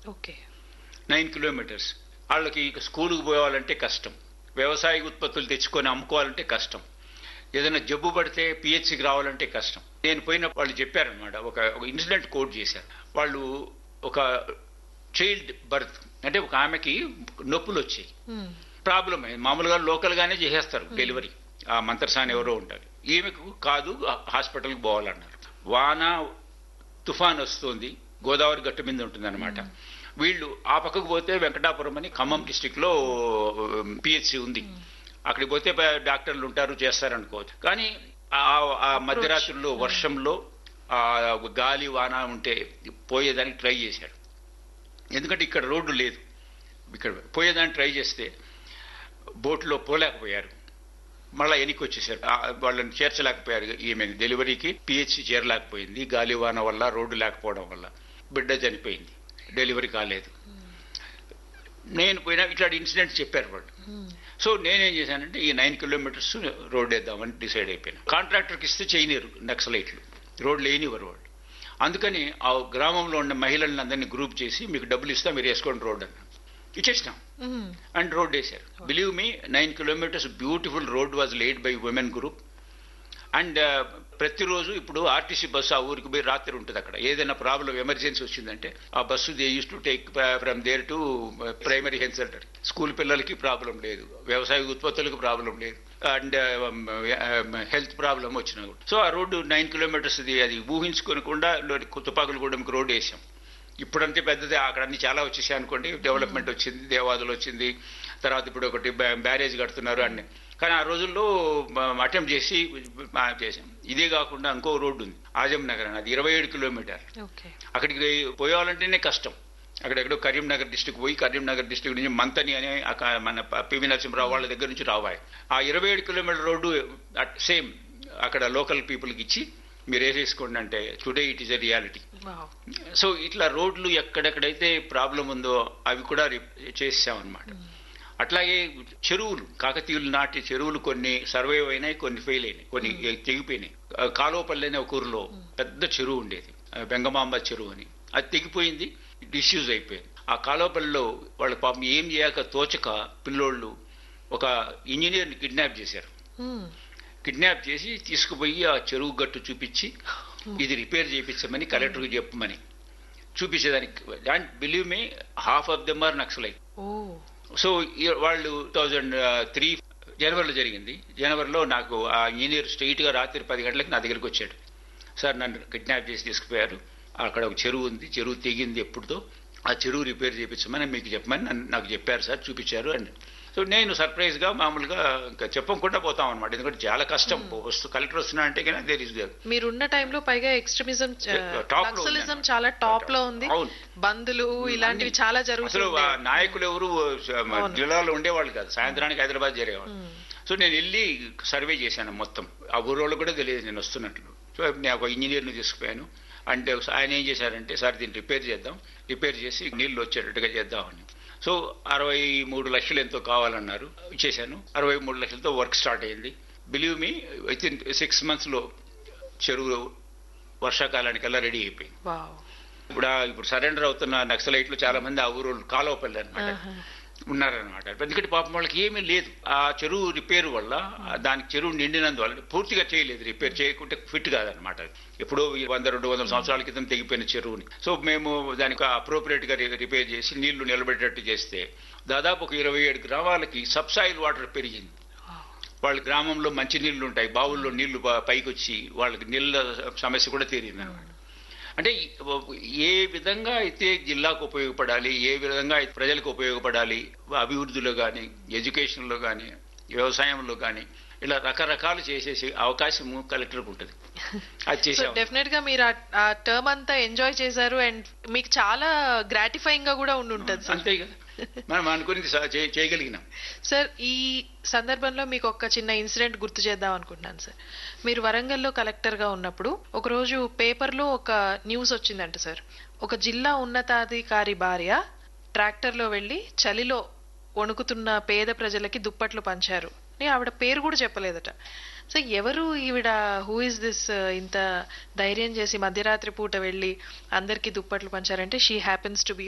Okay. 9 kilometres. వాళ్ళకి స్కూలుకు పోవాలంటే కష్టం, వ్యవసాయ ఉత్పత్తులు తెచ్చుకొని అమ్ముకోవాలంటే కష్టం, ఏదైనా జబ్బు పడితే పిహెచ్సికి రావాలంటే కష్టం. నేను పోయిన వాళ్ళు చెప్పారనమాట, ఒక ఇన్సిడెంట్ కోట్ చేశారు. వాళ్ళు ఒక చైల్డ్ బర్త్ అంటే ఒక ఆమెకి నొప్పులు వచ్చాయి, ప్రాబ్లం అయింది. మామూలుగా లోకల్ గానే చేసేస్తారు డెలివరీ, ఆ మంత్రసాని ఎవరో ఉంటారు. ఈమెకు కాదు, హాస్పిటల్కి పోవాలన్నారు. వాన తుఫాన్ వస్తుంది, గోదావరి గట్టు మీద ఉంటుంది అనమాట. వీళ్ళు ఆ పక్కకు పోతే వెంకటాపురం అని ఖమ్మం డిస్టిక్ లో పిహెచ్సి ఉంది, అక్కడికి పోతే డాక్టర్లు ఉంటారు, చేస్తారనుకోవచ్చు. కానీ ఆ మధ్యరాత్రుల్లో వర్షంలో ఆ గాలి వాన ఉంటే పోయేదానికి ట్రై చేశాడు. ఎందుకంటే ఇక్కడ రోడ్డు లేదు, ఇక్కడ పోయేదానికి ట్రై చేస్తే బోట్లో పోలేకపోయారు, మళ్ళా వెనక్కి వచ్చేసారు. వాళ్ళని చేర్చలేకపోయారు. ఈమె డెలివరీకి పిహెచ్సి చేరలేకపోయింది, గాలివాన వల్ల, రోడ్డు లేకపోవడం వల్ల బిడ్డ చనిపోయింది, డెలివరీ కాలేదు. నేను పోయినా ఇట్లాంటి ఇన్సిడెంట్స్ చెప్పారు వాళ్ళు. సో నేనేం చేశానంటే ఈ 9 కిలోమీటర్స్ రోడ్ వేద్దామని డిసైడ్ అయిపోయాను. కాంట్రాక్టర్కి ఇస్తే చేయలేరు నక్సలైట్లు, రోడ్లు వేయనివ్వరు వాళ్ళు. అందుకని ఆ గ్రామంలో ఉన్న మహిళల్ని అందరినీ గ్రూప్ చేసి మీకు డబ్బులు ఇస్తా, మీరు వేసుకోండి రోడ్ అన్న. ఇచ్చేసినాం అండ్ రోడ్ వేశారు. Believe me, 9 kilometres beautiful road was laid by women group. And ప్రతిరోజు ఇప్పుడు ఆర్టీసీ బస్సు ఆ ఊరికి పోయి రాత్రి ఉంటుంది. అక్కడ ఏదైనా ప్రాబ్లం ఎమర్జెన్సీ వచ్చిందంటే ఆ bus they use to take from there to primary health centre. School పిల్లలకి ప్రాబ్లం లేదు, వ్యవసాయ ఉత్పత్తులకు ప్రాబ్లం లేదు, అండ్ హెల్త్ ప్రాబ్లం వచ్చినా కూడా. సో ఆ రోడ్డు 9 కిలోమీటర్స్ అది ఊహించుకోనకుండా తుపాకులు కూడా రోడ్డు వేసాం. ఇప్పుడంటే పెద్దదే, అక్కడ అన్ని చాలా వచ్చేసాయి అనుకోండి, డెవలప్మెంట్ వచ్చింది, దేవాదులు వచ్చింది, తర్వాత ఇప్పుడు ఒకటి బ్యారేజ్ కడుతున్నారు అన్ని. కానీ ఆ రోజుల్లో అటెంప్ట్ చేసి చేసాం. ఇదే కాకుండా ఇంకో రోడ్డు ఉంది ఆజం నగర్ అని, అది 27 కిలోమీటర్లు. అక్కడికి పోవాలంటేనే కష్టం. అక్కడెక్కడో కరీంనగర్ డిస్టిక్ పోయి, కరీంనగర్ డిస్టిక్ నుంచి మంతని అనే మన పివి నరసింహరావు వాళ్ళ దగ్గర నుంచి రావాలి. ఆ 27 కిలోమీటర్ రోడ్డు సేమ్ అక్కడ లోకల్ పీపుల్కి ఇచ్చి మీరు వేసేసుకోండి అంటే today it is a reality. So ఇట్లా రోడ్లు ఎక్కడెక్కడైతే ప్రాబ్లం ఉందో అవి కూడా చేసామన్నమాట. అట్లాగే చెరువులు, కాకతీయులు నాటి చెరువులు కొన్ని సర్వైవ్ అయినాయి, కొన్ని ఫెయిల్ అయినాయి, కొన్ని తెగిపోయినాయి. కాలువపల్లి అనే ఒక ఊరిలో పెద్ద చెరువు ఉండేది, బెంగమాంబ చెరువు అని, అది తెగిపోయింది, డిస్యూజ్ అయిపోయింది. ఆ కాలువపల్లిలో వాళ్ళ పాపం ఏం చేయక తోచక పిల్లోళ్ళు ఒక ఇంజనీర్ని కిడ్నాప్ చేశారు. కిడ్నాప్ చేసి తీసుకుపోయి ఆ చెరువు గట్టు చూపించి ఇది రిపేర్ చేయించమని కలెక్టర్కి చెప్పమని చూపించేదానికి. And believe me, half of them are naxalite. So వాళ్ళు 2003 జనవరిలో జరిగింది. జనవరిలో నాకు ఆ ఇంజనీర్ స్ట్రైట్ గా రాత్రి 10 గంటలకు నా దగ్గరికి వచ్చాడు. సార్ నన్ను కిడ్నాప్ చేసి తీసుకుపోయారు, అక్కడ ఒక చెరువు ఉంది, చెరువు తెగింది ఎప్పుడుతో, ఆ చెరువు రిపేర్ చేయించమని మీకు చెప్పమని నాకు చెప్పారు సార్, చూపించారు అండి. సో నేను సర్ప్రైజ్ గా మామూలుగా ఇంకా చెప్పకుండా పోతాం అనమాట, ఎందుకంటే చాలా కష్టం. కలెక్టర్ వస్తున్నా అంటే దేర్ ఇస్ మీరున్న టైంలో పైగా ఎక్స్ట్రీమిజం, నక్సలిజం చాలా టాప్ లో ఉంది, బందులు ఇలాంటివి చాలా జరుగుతుంది. అసలు నాయకులు ఎవరు జిల్లాలో ఉండేవాళ్ళు కాదు, సాయంత్రానికి హైదరాబాద్ చేరేవాళ్ళు. సో నేను వెళ్ళి సర్వే చేశాను మొత్తం, ఆ ఊరోళ్ళు కూడా తెలియదు నేను వస్తున్నట్లు. సో నేను ఒక ఇంజనీర్ని తీసుకుపోయాను. అంటే ఆయన ఏం చేశారంటే, సార్ దీన్ని రిపేర్ చేద్దాం, రిపేర్ చేసి నీళ్లు వచ్చేటట్టుగా చేద్దామని. సో 63 లక్షలు ఎంతో కావాలన్నారు, ఇచ్చేశాను. 63 లక్షలతో వర్క్ స్టార్ట్ అయింది. Believe me, with in 6 months లో చెరువు వర్షాకాలానికల్లా రెడీ అయిపోయింది. ఇప్పుడు సరెండర్ అవుతున్న నక్సలైట్లు చాలా మంది ఆ ఊరు కాలువపల్లి అనమాట ఉన్నారనమాట. ఎందుకంటే పాపం వాళ్ళకి ఏమీ లేదు. ఆ చెరువు రిపేర్ వల్ల, దానికి చెరువు నిండినందువల్ల పూర్తిగా చేయలేదు, రిపేర్ చేయకుంటే ఫిట్ కాదనమాట. ఎప్పుడో 100-200 సంవత్సరాల క్రితం తెగిపోయిన చెరువుని. సో మేము దానికి అప్రోప్రియేట్ గా రిపేర్ చేసి నీళ్లు నిలబెట్టేట్టు చేస్తే దాదాపు ఒక 27 గ్రామాలకి సబ్సాయిల్ వాటర్ పెరిగింది. వాళ్ళ గ్రామంలో మంచి నీళ్లు ఉంటాయి, బావుల్లో నీళ్లు పైకి వచ్చి వాళ్ళకి నీళ్ళ సమస్య కూడా తీరింది అనమాట. అంటే ఏ విధంగా అయితే జిల్లాకు ఉపయోగపడాలి, ఏ విధంగా అయితే ప్రజలకు ఉపయోగపడాలి, అభివృద్ధిలో కానీ, ఎడ్యుకేషన్లో కానీ, వ్యవసాయంలో కానీ, ఇలా రకరకాలు చేసేసి అవకాశం కలెక్టర్కి ఉంటుంది. అది చేసాం. డెఫినెట్ గా మీరు ఆ టర్మ్ అంతా ఎంజాయ్ చేశారు అండ్ మీకు చాలా గ్రాటిఫైయింగ్ గా కూడా ఉంటుంది. అంతే కదా, మనం అనుకుని చేయగలిగినాం. సార్, ఈ సందర్భంలో మీకు ఒక చిన్న ఇన్సిడెంట్ గుర్తు చేద్దాం అనుకుంటున్నాను సార్. మీరు వరంగల్లో కలెక్టర్ గా ఉన్నప్పుడు ఒకరోజు పేపర్లో ఒక న్యూస్ వచ్చిందంట సార్. ఒక జిల్లా ఉన్నతాధికారి భార్య ట్రాక్టర్లో వెళ్లి చలిలో వణుకుతున్న పేద ప్రజలకి దుప్పట్లు పంచారు. ఆవిడ పేరు కూడా చెప్పలేదట. సో ఎవరు ఈవిడ, హూ ఇస్ దిస్, ఇంత ధైర్యం చేసి మధ్యరాత్రి పూట వెళ్లి అందరికి దుప్పట్లు పంచారంటే షీ హ్యాపెన్స్ టు బి